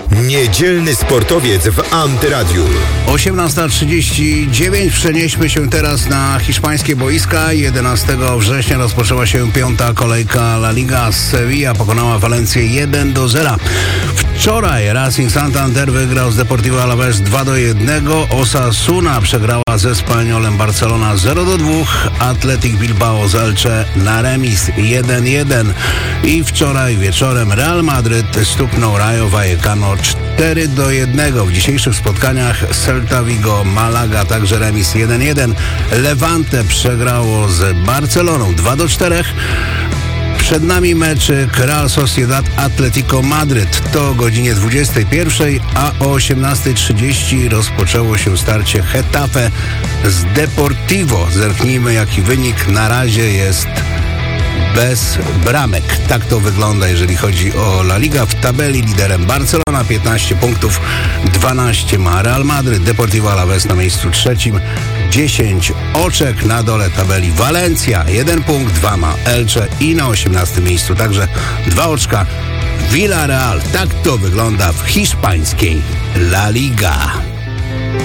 Niedzielny sportowiec w Antyradiu. 18:39. Przenieśmy się teraz na hiszpańskie boiska. 11 września rozpoczęła się piąta kolejka La Liga. Sevilla pokonała Valencję 1-0. Wczoraj Racing Santander wygrał z Deportivo Alavés 2-1. Osasuna przegrała ze Espanyolem Barcelona 0-2. Athletic Bilbao z Elche na remis 1-1. I wczoraj wieczorem Real Madryt stuknął Rayo Vallecano 4-1. W dzisiejszych spotkaniach Celta Vigo, Malaga także remis 1-1. Levante przegrało z Barceloną 2-4. Przed nami meczyk Real Sociedad Atletico Madryt. To o godzinie 21, a o 18:30 rozpoczęło się starcie Getafe z Deportivo. Zerknijmy, jaki wynik na razie jest bez bramek. Tak to wygląda, jeżeli chodzi o La Liga. W tabeli liderem Barcelona 15 punktów, 12 ma Real Madryt, Deportivo Alavés na miejscu trzecim 10 oczek, na dole tabeli Valencia 1 punkt, 2 ma Elche i na 18 miejscu także 2 oczka Villarreal. Tak to wygląda w hiszpańskiej La Liga.